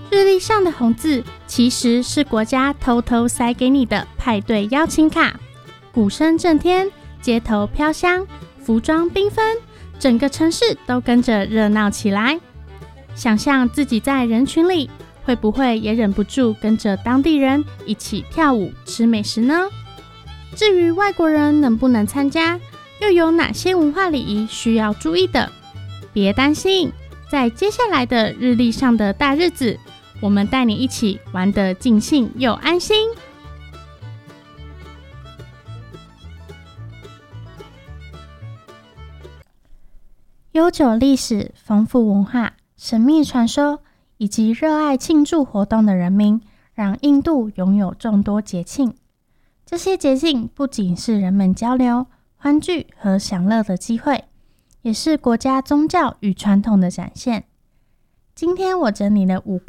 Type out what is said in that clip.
日历上的红字其实是国家偷偷塞给你的派对邀请卡。鼓声震天，街头飘香，服装缤纷，整个城市都跟着热闹起来。想象自己在人群里，会不会也忍不住跟着当地人一起跳舞吃美食呢？至于外国人能不能参加，又有哪些文化礼仪需要注意的？别担心，在接下来的日历上的大日子，我们带你一起玩得尽兴又安心。悠久历史、丰富文化、神秘传说以及热爱庆祝活动的人民，让印度拥有众多节庆。这些节庆不仅是人们交流、欢聚和享乐的机会，也是国家宗教与传统的展现。今天我整理了5